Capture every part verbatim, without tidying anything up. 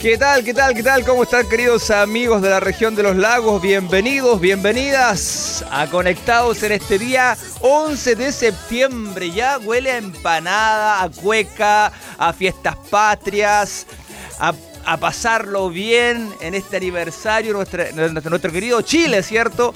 ¿Qué tal, qué tal, qué tal? ¿Cómo están, queridos amigos de la región de los lagos? Bienvenidos, bienvenidas a Conectados en este día once de septiembre. Ya huele a empanada, a cueca, a fiestas patrias, a, a pasarlo bien en este aniversario, nuestro, nuestro, nuestro querido Chile, ¿cierto?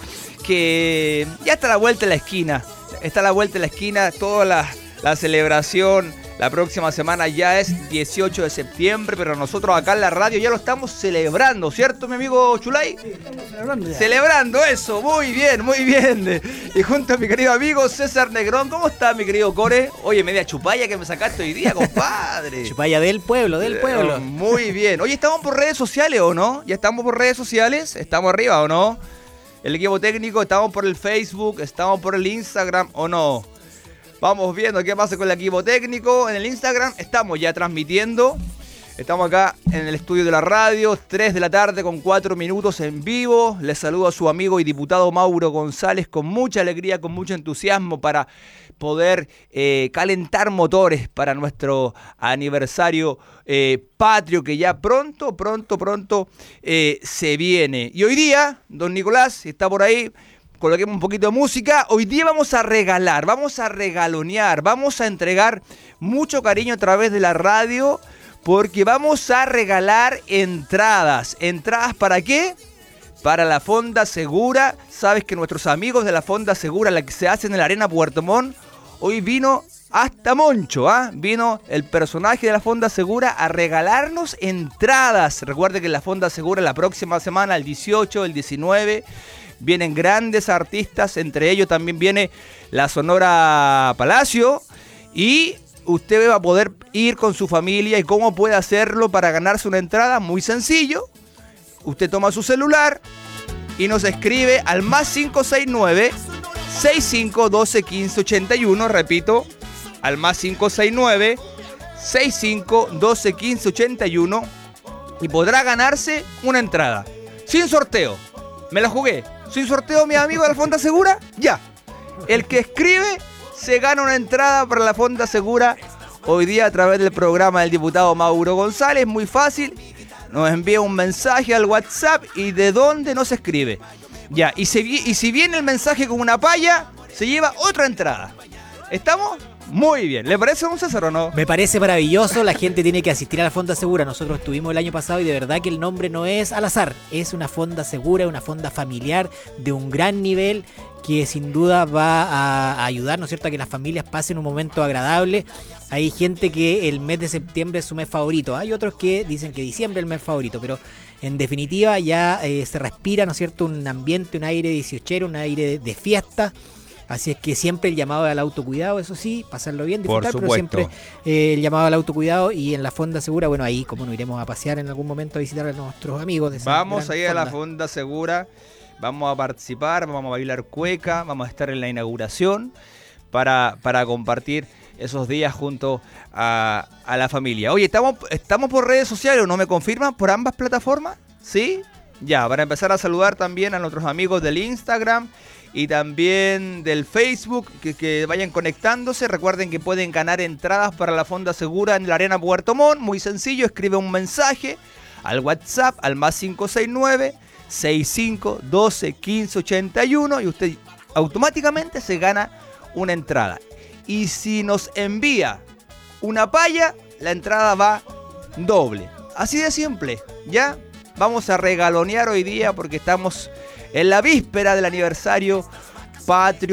Que ya está a la vuelta de la esquina, está a la vuelta de la esquina toda la, la celebración. La próxima semana ya es dieciocho de septiembre, pero nosotros acá en la radio ya lo estamos celebrando, ¿cierto, mi amigo Chulay? Sí, estamos celebrando ya. Celebrando eso, muy bien, muy bien. Y junto a mi querido amigo César Negrón, ¿cómo está, mi querido Core? Oye, media chupalla que me sacaste hoy día, compadre. Chupalla del pueblo, del pueblo. Eh, muy bien. Oye, ¿estamos por redes sociales o no? ¿Ya estamos por redes sociales? ¿Estamos arriba o no? El equipo técnico, ¿estamos por el Facebook? ¿Estamos por el Instagram o no? Vamos viendo qué pasa con el equipo técnico. En el Instagram estamos ya transmitiendo. Estamos acá en el estudio de la radio, tres de la tarde con cuatro minutos en vivo. Les saludo a su amigo y diputado Mauro González con mucha alegría, con mucho entusiasmo para poder eh, calentar motores para nuestro aniversario eh, patrio que ya pronto, pronto, pronto eh, se viene. Y hoy día, don Nicolás, si está por ahí, coloquemos un poquito de música. Hoy día vamos a regalar, vamos a regalonear, vamos a entregar mucho cariño a través de la radio, porque vamos a regalar entradas. ¿Entradas para qué? Para la Fonda Segura. Sabes que nuestros amigos de la Fonda Segura, la que se hace en la Arena Puerto Montt, hoy vino hasta Moncho, ¿ah? ¿eh? Vino el personaje de la Fonda Segura a regalarnos entradas. Recuerde que la Fonda Segura la próxima semana, el dieciocho, el diecinueve... vienen grandes artistas, entre ellos también viene la Sonora Palacio, y usted va a poder ir con su familia. ¿Y cómo puede hacerlo para ganarse una entrada? Muy sencillo. Usted toma su celular y nos escribe al más cinco seis nueve, seis cinco uno dos, uno cinco ocho uno, repito, al más cinco seis nueve, seis cinco uno dos, uno cinco ocho uno, y podrá ganarse una entrada. Sin sorteo. Me la jugué. Sin sorteo, mis amigos de la Fonda Segura, ya. El que escribe se gana una entrada para la Fonda Segura hoy día a través del programa del diputado Mauro González. Muy fácil. Nos envía un mensaje al WhatsApp y de dónde nos escribe. Ya, y si, y si viene el mensaje con una palla, se lleva otra entrada. ¿Estamos? Muy bien. ¿Le parece, don César, o no? Me parece maravilloso. La gente tiene que asistir a la Fonda Segura. Nosotros estuvimos el año pasado y de verdad que el nombre no es al azar. Es una Fonda Segura, una fonda familiar de un gran nivel que sin duda va a ayudar, ¿no es cierto?, a que las familias pasen un momento agradable. Hay gente que el mes de septiembre es su mes favorito. Hay otros que dicen que diciembre es el mes favorito, pero en definitiva ya eh, se respira, ¿no es cierto?, un ambiente, un aire dieciochero, un aire de, de fiesta. Así es que siempre el llamado al autocuidado, eso sí, pasarlo bien, disfrutar, pero siempre eh, el llamado al autocuidado. Y en la Fonda Segura, bueno, ahí como nos iremos a pasear en algún momento a visitar a nuestros amigos de esa Vamos a ir fonda. a la Fonda Segura, vamos a participar, vamos a bailar cueca, vamos a estar en la inauguración para, para compartir esos días junto a, a la familia. Oye, ¿estamos, ¿estamos por redes sociales? ¿No me confirman? ¿Por ambas plataformas? ¿Sí? Ya, para empezar a saludar también a nuestros amigos del Instagram y también del Facebook, que, que vayan conectándose. Recuerden que pueden ganar entradas para la Fonda Segura en la Arena Puerto Montt. Muy sencillo, escribe un mensaje al WhatsApp al más cinco seis nueve, seis cinco uno dos, uno cinco ocho uno y usted automáticamente se gana una entrada. Y si nos envía una palla, la entrada va doble. Así de simple, ¿ya? Vamos a regalonear hoy día porque estamos en la víspera del aniversario patrio